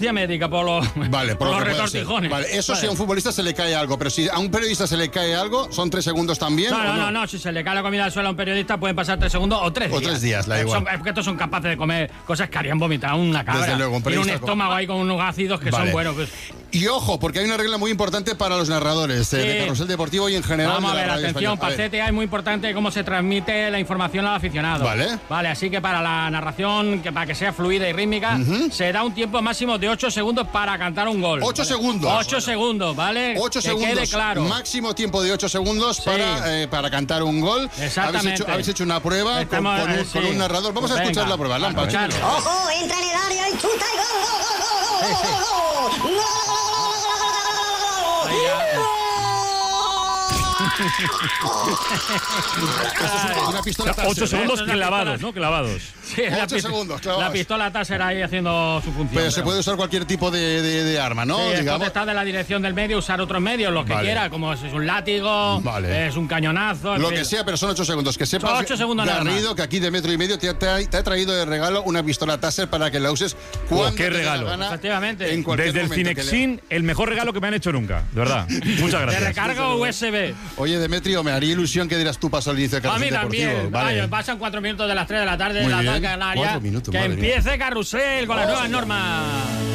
médica por los, Vale, por lo los que pueda ser. retortijones. Vale, eso si a un futbolista se le cae algo, pero si a un periodista se le cae algo, ¿son 3 segundos también? No, si se le cae la comida al suelo a un periodista pueden pasar 3 segundos o 3 días. O 3 días, da igual. Es que estos son capaces de comer cosas que harían vomitar una cabra. Desde luego, un Tiene un periodista estómago ahí con unos ácidos que Vale. son buenos. Pues. Y ojo, porque hay una regla muy importante para los narradores de Carrusel Deportivo y en general. Vamos a de la ver, radio atención, española. Pacete, es muy importante cómo se transmite la información al aficionado. Vale, así que para la narración, para que sea fluida y rítmica, se da un tiempo máximo de 8 segundos para cantar un gol. 8 segundos. 8 segundos, ¿vale? 8 segundos. Que quede claro. Máximo tiempo de 8 segundos para cantar un gol. Exactamente. Habéis hecho una prueba con un narrador. Vamos a escuchar la prueba, Lampa. ¡Ojo! Entra en el área y chuta y gol. Una pistola Taser. 8 segundos clavados, ¿no? Clavados. Sí, 8 segundos clavados. La pistola Taser ahí haciendo su función. Pero se puede usar cualquier tipo de arma, ¿no? Sí, digamos. está de la dirección del medio, usar otros medios, lo que quiera, como es un látigo, es un cañonazo. Lo que sea, pero son 8 segundos. Que sepas, 8 segundos Garrido, que aquí de metro y medio te ha traído de regalo una pistola Taser para que la uses cuando qué te dé la regalo. gana. Efectivamente. En cualquier Desde el momento Cinexin, el mejor regalo que me han hecho nunca. De verdad. Muchas gracias. De recarga USB. Oye, Demetrio, me haría ilusión que dieras tu paso al inicio de A Carrusel mí Deportivo. también. Vale. Pasan 4 minutos de las 3 de la tarde Muy en la bien. Canaria. 4 minutos, Que madre mía. empiece Carrusel con las nuevas normas.